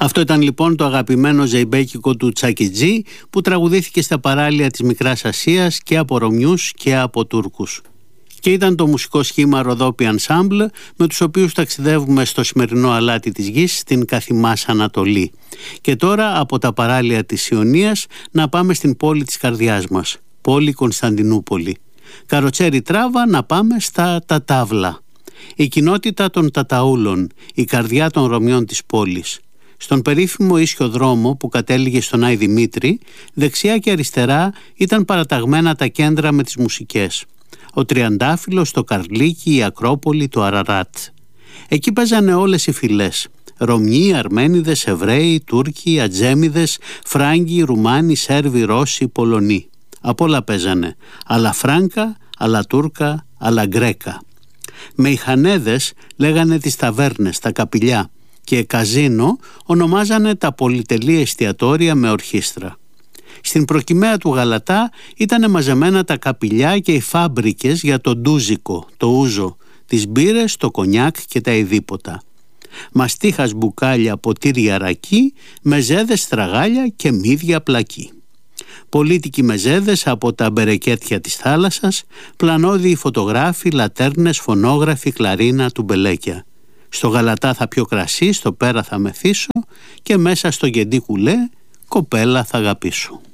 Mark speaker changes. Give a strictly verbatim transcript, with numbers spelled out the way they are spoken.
Speaker 1: Αυτό ήταν λοιπόν το αγαπημένο ζεϊμπέκικο του Τσάκι Τζι, που τραγουδήθηκε στα παράλια της Μικράς Ασίας και από Ρωμιούς και από Τούρκους. Και ήταν το μουσικό σχήμα Ροδόπι Ενσάμπλ, με τους οποίους ταξιδεύουμε στο σημερινό αλάτι της γης, στην καθημάς Ανατολή. Και τώρα από τα παράλια της Ιωνίας να πάμε στην πόλη της καρδιάς μας, πόλη Κωνσταντινούπολη. Καροτσέρι τράβα να πάμε στα Τατάβλα. Η κοινότητα των Ταταούλων, η καρδιά των Ρωμιών της πόλης. Στον περίφημο ίσιο δρόμο που κατέληγε στον Άη Δημήτρη, δεξιά και αριστερά ήταν παραταγμένα τα κέντρα με τις μουσικές. Ο Τριαντάφυλλος, το Καρλίκι, η Ακρόπολη, το Αραράτ. Εκεί παίζανε όλες οι φυλές. Ρωμιοί, Αρμένιδες, Εβραίοι, Τούρκοι, Ατζέμιδες, Φράγκοι, Ρουμάνοι, Σέρβοι, Ρώσοι, Πολωνοί. Απ' όλα παίζανε. Αλλά Φράγκα, αλλά Τούρκα, αλλά Γκρέκα. Με ιχανέδες λέγανε τις ταβέρνες, τα καπηλιά, και καζίνο ονομάζανε τα πολυτελή εστιατόρια με ορχήστρα. Στην προκυμαία του Γαλατά ήτανε μαζεμένα τα καπηλιά και οι φάμπρικες για το ντούζικο, το ούζο, τις μπύρες, το κονιάκ και τα ειδίποτα. Μαστίχας, μπουκάλια, ποτήρια ρακί, μεζέδες, στραγάλια και μύδια πλακί. Πολίτικοι μεζέδες από τα μπερεκέτια της θάλασσας, πλανόδιοι φωτογράφοι, λατέρνες, φωνόγραφοι, κλαρίνα, τουμπελέκια. Στο Γαλατά θα πιω κρασί, στο πέρα θα μεθύσω και μέσα στο γεντί κουλέ κοπέλα θα αγαπήσω.